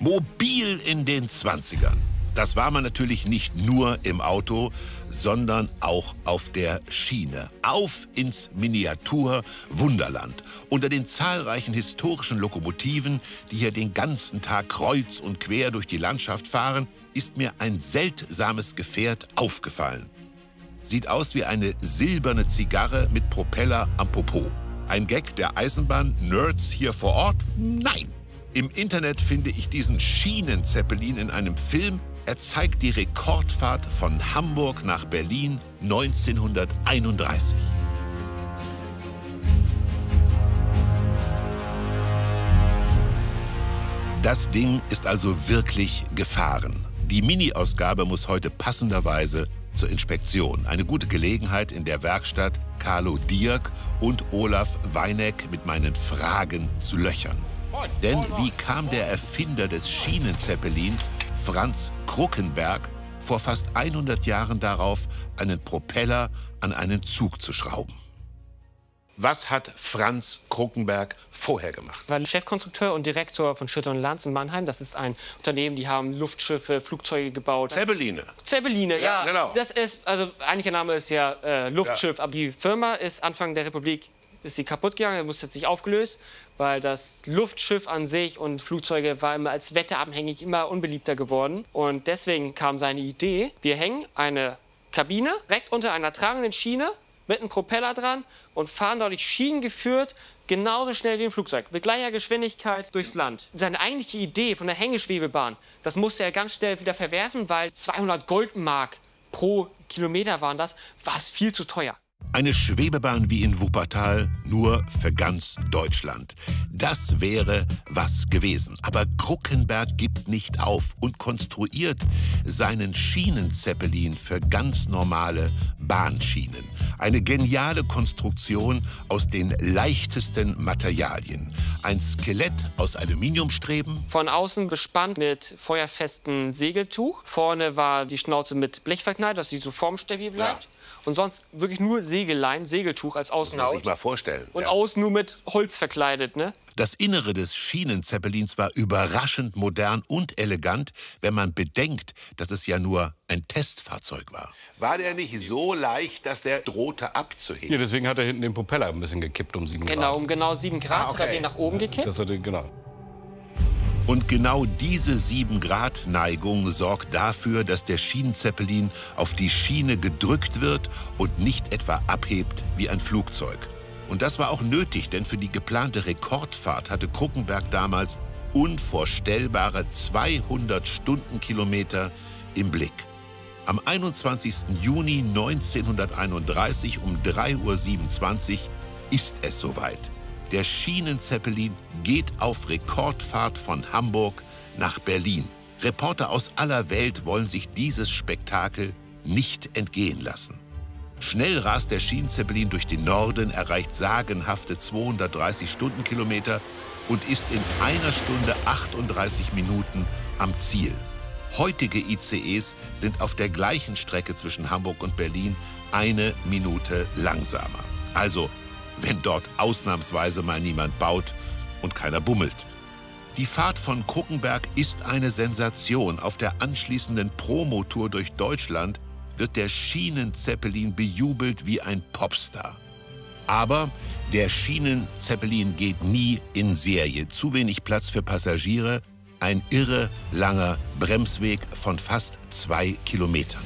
Mobil in den 20ern. Das war man natürlich nicht nur im Auto, sondern auch auf der Schiene. Auf ins Miniatur-Wunderland. Unter den zahlreichen historischen Lokomotiven, die hier den ganzen Tag kreuz und quer durch die Landschaft fahren, ist mir ein seltsames Gefährt aufgefallen. Sieht aus wie eine silberne Zigarre mit Propeller am Popo. Ein Gag der Eisenbahn-Nerds hier vor Ort? Nein! Im Internet finde ich diesen Schienenzeppelin in einem Film. Er zeigt die Rekordfahrt von Hamburg nach Berlin 1931. Das Ding ist also wirklich gefahren. Die Mini-Ausgabe muss heute passenderweise zur Inspektion. Eine gute Gelegenheit, in der Werkstatt Carlo Dierk und Olaf Weineck mit meinen Fragen zu löchern. Denn wie kam der Erfinder des Schienenzeppelins, Franz Kruckenberg, vor fast 100 Jahren darauf, einen Propeller an einen Zug zu schrauben? Was hat Franz Kruckenberg vorher gemacht? War Chefkonstrukteur und Direktor von Schütter & Lanz in Mannheim. Das ist ein Unternehmen, die haben Luftschiffe, Flugzeuge gebaut. Zeppeline. Zeppeline, ja. Genau. Das ist, also eigentlich der Name ist ja Luftschiff, aber die Firma ist Anfang der Republik ist sie kaputt gegangen, muss jetzt sich aufgelöst, weil das Luftschiff an sich und Flugzeuge war immer als wetterabhängig immer unbeliebter geworden. Und deswegen kam seine Idee, wir hängen eine Kabine direkt unter einer tragenden Schiene mit einem Propeller dran und fahren dadurch schienengeführt genauso schnell wie ein Flugzeug, mit gleicher Geschwindigkeit durchs Land. Seine eigentliche Idee von der Hängeschwebebahn, das musste er ganz schnell wieder verwerfen, weil 200 Goldmark pro Kilometer waren das, war es viel zu teuer. Eine Schwebebahn wie in Wuppertal, nur für ganz Deutschland. Das wäre was gewesen. Aber Kruckenberg gibt nicht auf und konstruiert seinen Schienenzeppelin für ganz normale Bahnschienen. Eine geniale Konstruktion aus den leichtesten Materialien. Ein Skelett aus Aluminiumstreben. Von außen bespannt mit feuerfestem Segeltuch. Vorne war die Schnauze mit Blech verknallt, dass sie so formstabil bleibt. Ja. Und sonst wirklich nur Segelein, Segeltuch als Außenhaut. Das kann man sich mal vorstellen. Und außen nur mit Holz verkleidet, ne? Das Innere des Schienenzeppelins war überraschend modern und elegant, wenn man bedenkt, dass es ja nur ein Testfahrzeug war. War der nicht so leicht, dass der drohte abzuheben? Ja, deswegen hat er hinten den Propeller ein bisschen gekippt um 7 Grad. Genau, um genau 7 Grad hat er den nach oben gekippt. Das hat er, genau. Und genau diese 7-Grad-Neigung sorgt dafür, dass der Schienenzeppelin auf die Schiene gedrückt wird und nicht etwa abhebt wie ein Flugzeug. Und das war auch nötig, denn für die geplante Rekordfahrt hatte Kruckenberg damals unvorstellbare 200 Stundenkilometer im Blick. Am 21. Juni 1931 um 3:27 Uhr ist es soweit. Der Schienenzeppelin geht auf Rekordfahrt von Hamburg nach Berlin. Reporter aus aller Welt wollen sich dieses Spektakel nicht entgehen lassen. Schnell rast der Schienenzeppelin durch den Norden, erreicht sagenhafte 230 Stundenkilometer und ist in 1 Stunde 38 Minuten am Ziel. Heutige ICEs sind auf der gleichen Strecke zwischen Hamburg und Berlin 1 Minute langsamer. Also wenn dort ausnahmsweise mal niemand baut und keiner bummelt. Die Fahrt von Kruckenberg ist eine Sensation. Auf der anschließenden Promotour durch Deutschland wird der Schienenzeppelin bejubelt wie ein Popstar. Aber der Schienenzeppelin geht nie in Serie. Zu wenig Platz für Passagiere, ein irre langer Bremsweg von fast 2 Kilometern.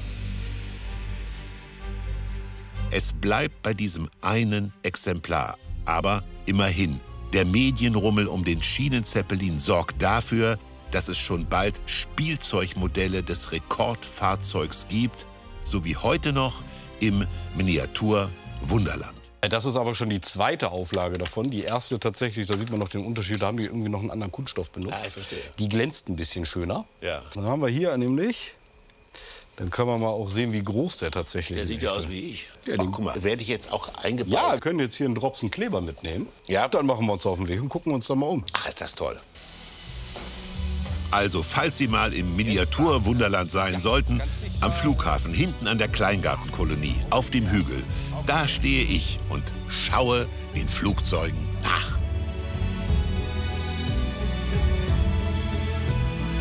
Es bleibt bei diesem einen Exemplar. Aber immerhin, der Medienrummel um den Schienenzeppelin sorgt dafür, dass es schon bald Spielzeugmodelle des Rekordfahrzeugs gibt, so wie heute noch im Miniatur-Wunderland. Das ist aber schon die zweite Auflage davon. Die erste tatsächlich, da sieht man noch den Unterschied, da haben die irgendwie noch einen anderen Kunststoff benutzt. Ja, ich verstehe. Die glänzt ein bisschen schöner. Ja. Dann haben wir hier nämlich, dann können wir mal auch sehen, wie groß der tatsächlich ist. Der sieht ja aus wie ich. Ja, Ach, guck mal, werde ich jetzt auch eingebaut? Ja, wir können jetzt hier einen Dropsen Kleber mitnehmen. Ja. Dann machen wir uns auf den Weg und gucken uns da mal um. Ach, ist das toll. Also, falls Sie mal im Miniatur-Wunderland sein sollten, am Flughafen, hinten an der Kleingartenkolonie, auf dem Hügel, da stehe ich und schaue den Flugzeugen nach.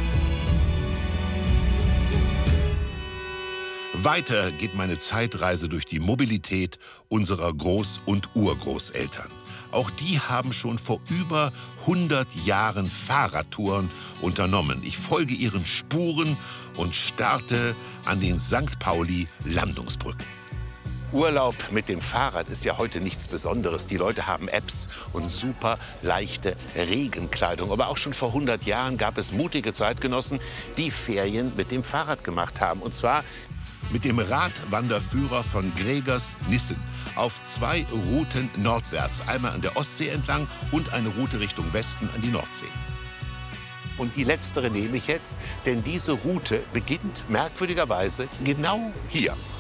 Weiter geht meine Zeitreise durch die Mobilität unserer Groß- und Urgroßeltern. Auch die haben schon vor über 100 Jahren Fahrradtouren unternommen. Ich folge ihren Spuren und starte an den St. Pauli-Landungsbrücken. Urlaub mit dem Fahrrad ist ja heute nichts Besonderes. Die Leute haben Apps und super leichte Regenkleidung. Aber auch schon vor 100 Jahren gab es mutige Zeitgenossen, die Ferien mit dem Fahrrad gemacht haben. Und zwar mit dem Radwanderführer von Gregers Nissen auf 2 Routen nordwärts. Einmal an der Ostsee entlang und eine Route Richtung Westen an die Nordsee. Und die letztere nehme ich jetzt, denn diese Route beginnt merkwürdigerweise genau hier.